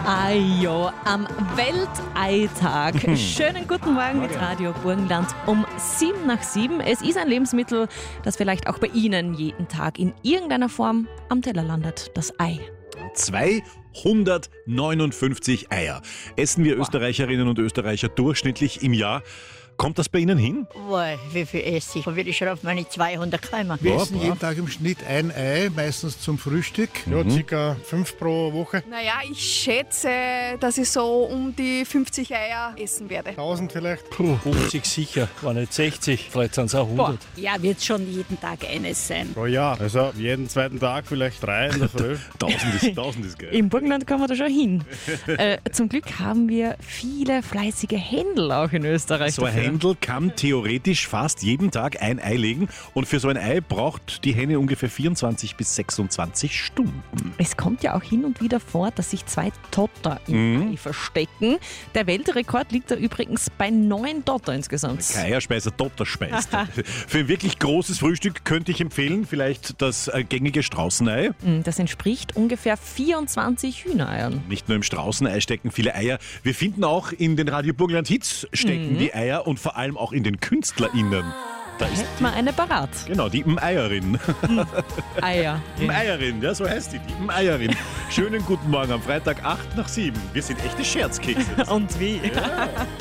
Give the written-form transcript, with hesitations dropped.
Ajo, am Welteitag. Schönen guten Morgen mit Radio Burgenland um 7:07. Es ist ein Lebensmittel, das vielleicht auch bei Ihnen jeden Tag in irgendeiner Form am Teller landet. Das Ei. 259 Eier essen wir Österreicherinnen und Österreicher durchschnittlich im Jahr. Kommt das bei Ihnen hin? Boah, wie viel esse ich? Da würde ich schon auf meine 200 kommen. Wir essen jeden Tag im Schnitt ein Ei, meistens zum Frühstück. Ja, ca. 5 pro Woche. Naja, ich schätze, dass ich so um die 50 Eier essen werde. 1000 vielleicht. 50 sicher, war nicht 60, vielleicht sind es auch 100. Ja, wird schon jeden Tag eines sein. Pro Jahr. Also jeden zweiten Tag vielleicht 3 in der Früh. 1000 ist geil. Im Burgenland kommen wir da schon hin. Zum Glück haben wir viele fleißige Händel auch in Österreich. So ein Händel kann theoretisch fast jeden Tag ein Ei legen und für so ein Ei braucht die Henne ungefähr 24 bis 26 Stunden. Es kommt ja auch hin und wieder vor, dass sich 2 Totter im Ei verstecken. Der Weltrekord liegt da übrigens bei 9 Totter insgesamt. Kein Eierspeis, ein Totterspeis. Für ein wirklich großes Frühstück könnte ich empfehlen, vielleicht das gängige Straußenei. Das entspricht ungefähr 24 Hühnereiern. Nicht nur im Straußenei stecken viele Eier. Wir finden auch in den Radio Burgenland Hits stecken die Eier und vor allem auch in den KünstlerInnen. Da ist Hätten wir eine parat. genau die Eierin. Eier. Eierin, ja, so heißt die Eierin. Schönen guten Morgen am Freitag 8:07. Wir sind echte Scherzkekse. Und wie?